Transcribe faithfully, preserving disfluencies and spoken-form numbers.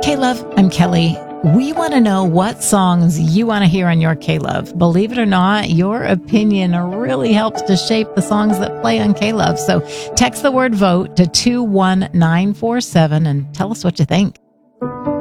K-Love, I'm Kelly. We want to know what songs you want to hear on your K-Love. Believe it or not, your opinion really helps to shape the songs that play on K-Love. So text the word vote to two one nine four seven and tell us what you think.